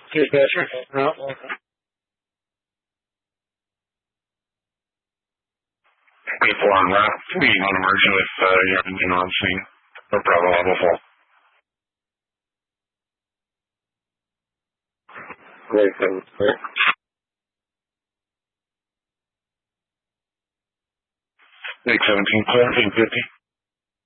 Cheers, Patrick. No. People on route, being on emerging with your engine on scene. No problem, level 4. Great, thanks. Great. Big 17, 1750.